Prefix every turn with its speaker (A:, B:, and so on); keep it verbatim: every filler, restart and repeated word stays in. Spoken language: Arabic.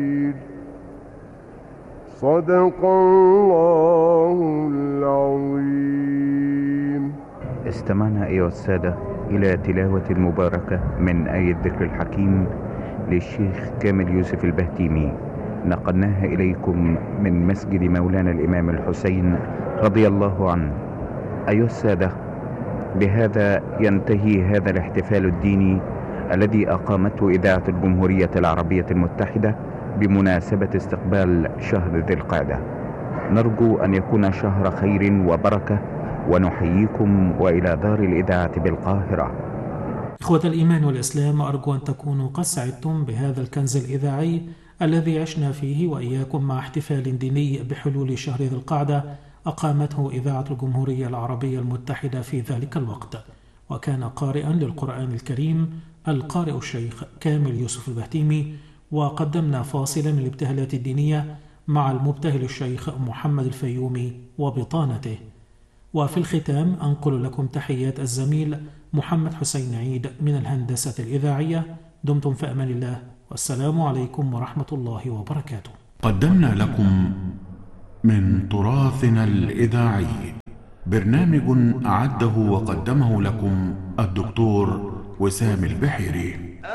A: صدق الله العظيم.
B: استمعنا أيها السادة إلى تلاوة المباركة من آية ذكر الحكيم للشيخ كامل يوسف البهتيمي، نقلناها إليكم من مسجد مولانا الإمام الحسين رضي الله عنه. أيها السادة، بهذا ينتهي هذا الاحتفال الديني الذي أقامته إذاعة الجمهورية العربية المتحدة بمناسبة استقبال شهر ذي القعدة. نرجو أن يكون شهر خير وبركة، ونحييكم وإلى دار الإذاعة بالقاهرة.
C: إخوة الإيمان والإسلام، أرجو أن تكونوا قد سعدتم بهذا الكنز الإذاعي الذي عشنا فيه وإياكم مع احتفال ديني بحلول شهر ذي القعدة أقامته إذاعة الجمهورية العربية المتحدة في ذلك الوقت. وكان قارئا للقرآن الكريم القارئ الشيخ كامل يوسف البهتيمي، وقدمنا فاصلا من الابتهالات الدينية مع المبتهل الشيخ محمد الفيومي وبطانته. وفي الختام أنقل لكم تحيات الزميل محمد حسين عيد من الهندسة الإذاعية. دمتم في أمان الله، والسلام عليكم ورحمة الله وبركاته.
D: قدمنا لكم من تراثنا الإذاعي برنامج أعده وقدمه لكم الدكتور وسام البحيري.